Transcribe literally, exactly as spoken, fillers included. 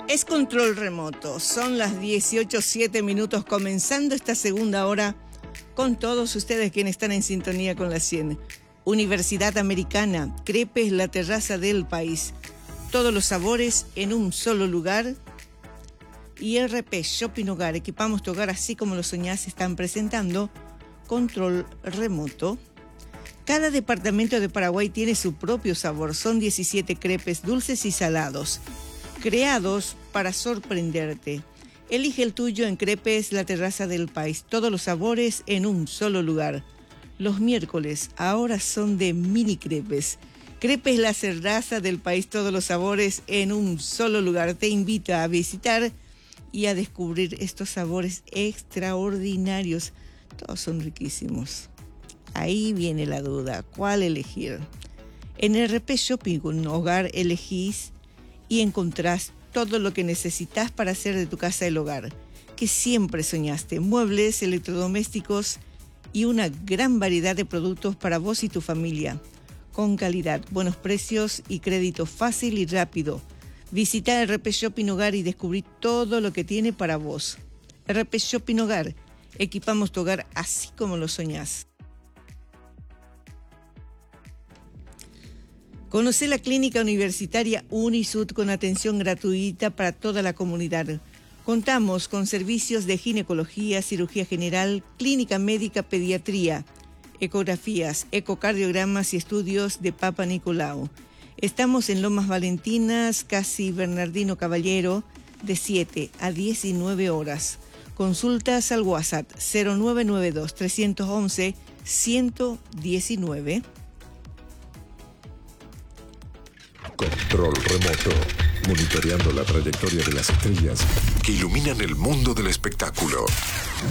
Es control remoto. Son las dieciocho siete minutos, comenzando esta segunda hora con todos ustedes quienes están en sintonía con la cien. Universidad Americana, Crepes, la terraza del país. Todos los sabores en un solo lugar. Y R P Shopping Hogar, equipamos tu hogar así como lo soñás, están presentando control remoto. Cada departamento de Paraguay tiene su propio sabor. Son diecisiete crepes dulces y salados, creados para sorprenderte. Elige el tuyo en Crepes, la terraza del país. Todos los sabores en un solo lugar. Los miércoles ahora son de mini crepes. Crepes, la terraza del país. Todos los sabores en un solo lugar. Te invita a visitar y a descubrir estos sabores extraordinarios. Todos son riquísimos. Ahí viene la duda. ¿Cuál elegir? En R P Shopping Hogar elegís y encontrás todo lo que necesitas para hacer de tu casa el hogar que siempre soñaste. Muebles, electrodomésticos y una gran variedad de productos para vos y tu familia. Con calidad, buenos precios y crédito fácil y rápido. Visita R P Shopping Hogar y descubrí todo lo que tiene para vos. R P Shopping Hogar. Equipamos tu hogar así como lo soñás. Conoce la clínica universitaria Unisud con atención gratuita para toda la comunidad. Contamos con servicios de ginecología, cirugía general, clínica médica, pediatría, ecografías, ecocardiogramas y estudios de Papa Nicolau. Estamos en Lomas Valentinas, casi Bernardino Caballero, de siete a diecinueve horas. Consultas al WhatsApp cero nueve nueve dos, tres uno uno, uno uno nueve. Control remoto, monitoreando la trayectoria de las estrellas que iluminan el mundo del espectáculo.